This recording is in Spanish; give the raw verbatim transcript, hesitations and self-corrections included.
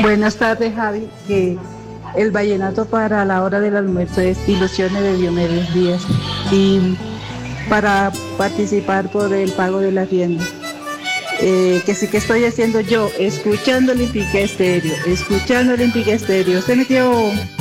Buenas tardes, Javi. Que el vallenato para la hora del almuerzo es Ilusiones de Diomedes Díaz. Y para participar por el pago de la rienda. Eh, que sí que estoy haciendo yo, escuchando Olímpica Estéreo, escuchando Olímpica Estéreo. Se metió.